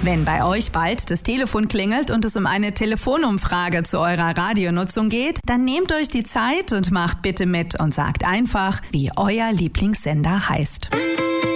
Wenn bei euch bald das Telefon klingelt und es um eine Telefonumfrage zu eurer Radionutzung geht, dann nehmt euch die Zeit und macht bitte mit und sagt einfach, wie euer Lieblingssender heißt.